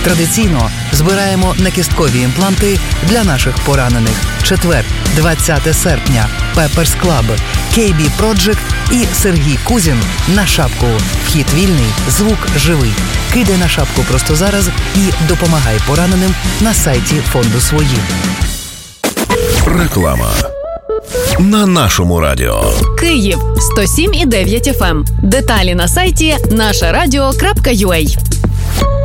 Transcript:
Традиційно збираємо накісткові імпланти для наших поранених. Четвер, 20 серпня. Pepper's Club, KB Project і Сергій Кузін на шапку. Вхід вільний, звук живий. Кидай на шапку просто зараз і допомагай пораненим на сайті фонду «Свої». Реклама на нашому радіо. Київ 107,9 FM. Деталі на сайті нашарадіо.ua.